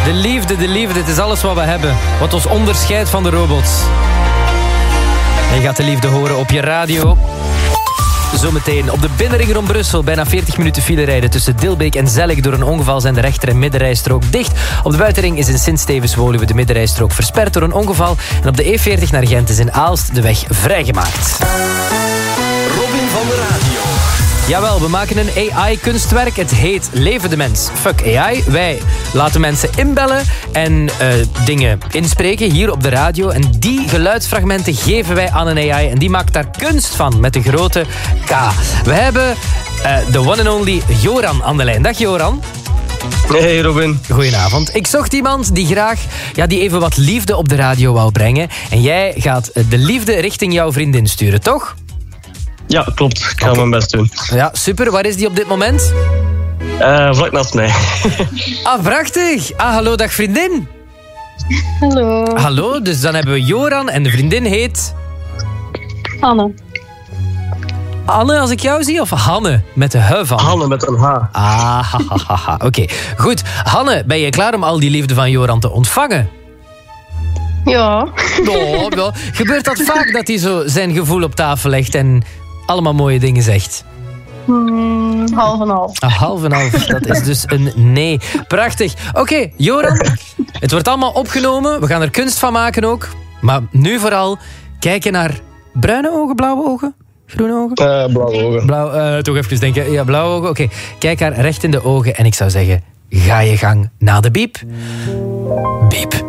De liefde, het is alles wat we hebben. Wat ons onderscheidt van de robots. En je gaat de liefde horen op je radio. Zometeen op de binnenring rond Brussel. Bijna 40 minuten file rijden tussen Dilbeek en Zellik. Door een ongeval zijn de rechter- en middenrijstrook dicht. Op de buitenring is in Sint-Stevens-Woluwe de middenrijstrook versperd door een ongeval. En op de E40 naar Gent is in Aalst de weg vrijgemaakt. Robin van de radio. Jawel, we maken een AI-kunstwerk. Het heet Leven de Mens. Fuck AI. Wij laten mensen inbellen en dingen inspreken hier op de radio. En die geluidsfragmenten geven wij aan een AI. En die maakt daar kunst van met de grote K. We hebben de one and only Joran aan de lijn. Dag Joran. Hey Robin. Goedenavond. Ik zocht iemand die graag die even wat liefde op de radio wou brengen. En jij gaat de liefde richting jouw vriendin sturen, toch? Ja, klopt. Ik ga mijn best doen. Ja, super. Waar is die op dit moment? Vlak naast mij. Ah, prachtig. Ah, hallo, dag vriendin. Hallo. Hallo, dus dan hebben we Joran en de vriendin heet... Anne. Anne, als ik jou zie, of Hanne, met de hu van? Hanne met een H. Ah, oké. Goed. Hanne, ben je klaar om al die liefde van Joran te ontvangen? Ja. Oh, ja. Gebeurt dat vaak dat hij zo zijn gevoel op tafel legt en allemaal mooie dingen zegt? Half en half. Half en half, dat is dus een nee. Prachtig. Oké, Joran, het wordt allemaal opgenomen. We gaan er kunst van maken ook. Maar nu vooral kijken naar bruine ogen, blauwe ogen, groene ogen? Blauwe ogen. Toch even denken. Ja, blauwe ogen. Oké, kijk haar recht in de ogen en ik zou zeggen, ga je gang na de biep. Biep.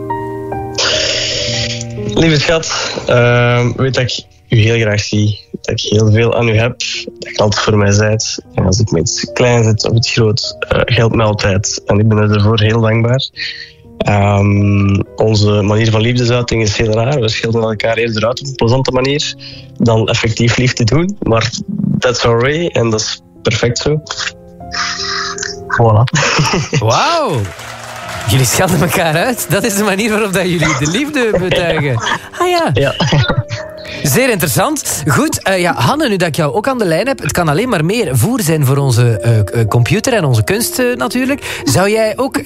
Lieve schat, weet dat ik u heel graag zie. Dat ik heel veel aan u heb. Dat je altijd voor mij zijt. En als ik met iets klein zit of iets groot, geldt mij altijd. En ik ben er ervoor heel dankbaar. Onze manier van liefdesuiting is heel raar. We schelden elkaar eerder uit op een plezante manier dan effectief lief te doen. Maar that's our way en dat is perfect zo. Voilà. Wauw. Jullie schelden elkaar uit. Dat is de manier waarop dat jullie de liefde betuigen. Ah ja. Zeer interessant. Goed, Hanne, nu dat ik jou ook aan de lijn heb, het kan alleen maar meer voer zijn voor onze computer en onze kunst natuurlijk. Zou jij ook